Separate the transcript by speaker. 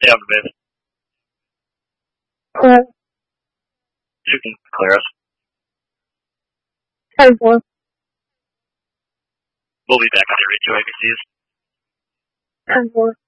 Speaker 1: Stay on the base.
Speaker 2: Clear.
Speaker 1: You can clear us.
Speaker 2: 10-4.
Speaker 1: We'll be back on your 2 ABCs.
Speaker 2: 10-4.